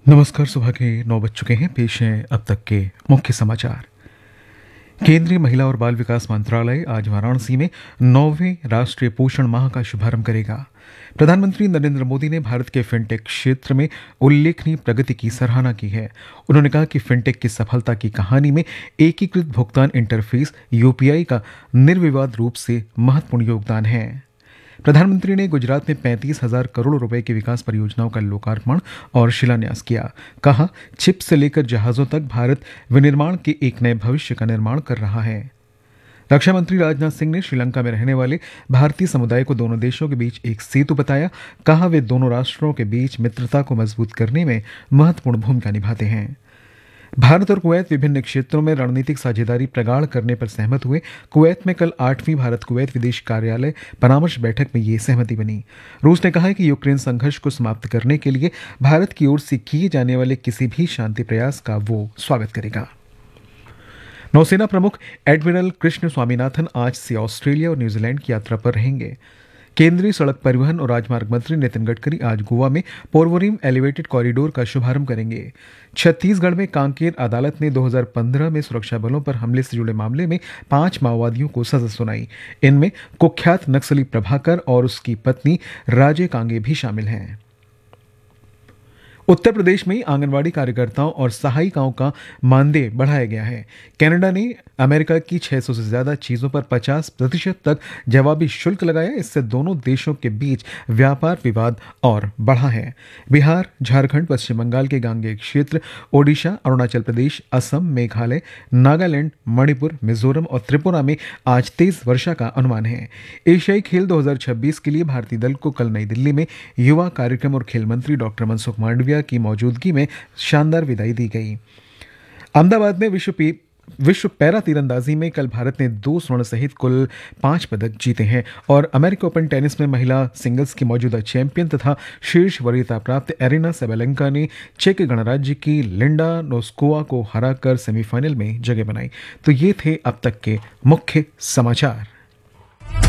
नमस्कार। सुबह के 9 बज चुके हैं। पेश हैं अब तक के मुख्य समाचार। केंद्रीय महिला और बाल विकास मंत्रालय आज वाराणसी में 9वें राष्ट्रीय पोषण माह का शुभारंभ करेगा। प्रधानमंत्री नरेंद्र मोदी ने भारत के फिनटेक क्षेत्र में उल्लेखनीय प्रगति की सराहना की है। उन्होंने कहा कि फिनटेक की सफलता की कहानी में एकीकृत भुगतान इंटरफेस यूपीआई का निर्विवाद रूप से महत्वपूर्ण योगदान है। प्रधानमंत्री ने गुजरात में 35,000 करोड़ रुपए की विकास परियोजनाओं का लोकार्पण और शिलान्यास किया। कहा, चिप से लेकर जहाजों तक भारत विनिर्माण के एक नए भविष्य का निर्माण कर रहा है। रक्षा मंत्री राजनाथ सिंह ने श्रीलंका में रहने वाले भारतीय समुदाय को दोनों देशों के बीच एक सेतु बताया। कहा, वे दोनों राष्ट्रों के बीच मित्रता को मजबूत करने में महत्वपूर्ण भूमिका निभाते हैं। भारत और कुवैत विभिन्न क्षेत्रों में रणनीतिक साझेदारी प्रगाढ़ करने पर सहमत हुए। कुवैत में कल 8वीं भारत कुवैत विदेश कार्यालय परामर्श बैठक में ये सहमति बनी। रूस ने कहा है कि यूक्रेन संघर्ष को समाप्त करने के लिए भारत की ओर से किए जाने वाले किसी भी शांति प्रयास का वो स्वागत करेगा। नौसेना प्रमुख एडमिरल कृष्ण स्वामीनाथन आज से ऑस्ट्रेलिया और न्यूजीलैंड की यात्रा पर रहेंगे। केंद्रीय सड़क परिवहन और राजमार्ग मंत्री नितिन गडकरी आज गोवा में पोरवोरिम एलिवेटेड कॉरिडोर का शुभारंभ करेंगे। छत्तीसगढ़ में कांकेर अदालत ने 2015 में सुरक्षा बलों पर हमले से जुड़े मामले में 5 माओवादियों को सजा सुनाई। इनमें कुख्यात नक्सली प्रभाकर और उसकी पत्नी राजे कांगे भी शामिल हैं। उत्तर प्रदेश में आंगनवाड़ी कार्यकर्ताओं और सहायिकाओं का मानदेय बढ़ाया गया है। कनाडा ने अमेरिका की 600 से ज्यादा चीजों पर 50% तक जवाबी शुल्क लगाया। इससे दोनों देशों के बीच व्यापार विवाद और बढ़ा है। बिहार, झारखंड, पश्चिम बंगाल के गांगेय क्षेत्र, ओडिशा, अरुणाचल प्रदेश, असम, मेघालय, नागालैंड, मणिपुर, मिजोरम और त्रिपुरा में आज तेज वर्षा का अनुमान है। एशियाई खेल 2026 के लिए भारतीय दल को कल नई दिल्ली में युवा कार्यक्रम और खेल मंत्री डॉक्टर मनसुख मांडविया की मौजूदगी में शानदार विदाई दी गई। अहमदाबाद में विश्व पैरा तीरंदाजी में कल भारत ने 2 स्वर्ण सहित कुल 5 पदक जीते हैं और अमेरिकी ओपन टेनिस में महिला सिंगल्स की मौजूदा चैंपियन तथा शीर्ष वरीयता प्राप्त एरिना सेबेलेंका ने चेक गणराज्य की लिंडा नोस्कोवा को हराकर सेमीफाइनल में जगह बनाई। तो ये थे अब तक के मुख्य समाचार।